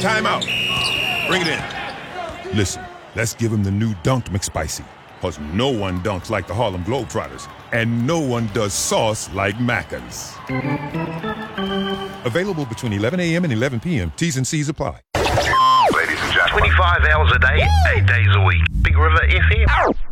Time out. Bring it in. Listen, let's give him the new Dunked McSpicy. Because no one dunks like the Harlem Globetrotters. And no one does sauce like Macca's. Available between 11 a.m. and 11 p.m. T's and C's apply. Ladies and gentlemen. 25 hours a day, 8 days a week. Big River FM.